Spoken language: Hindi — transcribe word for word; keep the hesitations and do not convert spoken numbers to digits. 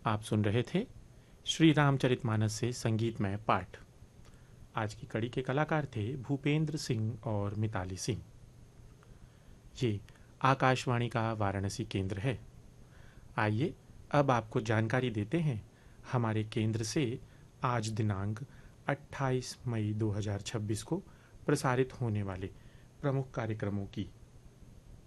आप सुन रहे थे श्री रामचरितमानस से संगीतमय पाठ। आज की कड़ी के कलाकार थे भूपेंद्र सिंह और मिताली सिंह। ये आकाशवाणी का वाराणसी केंद्र है। आइए अब आपको जानकारी देते हैं हमारे केंद्र से आज दिनांक अट्ठाईस मई दो हज़ार छब्बीस को प्रसारित होने वाले प्रमुख कार्यक्रमों की।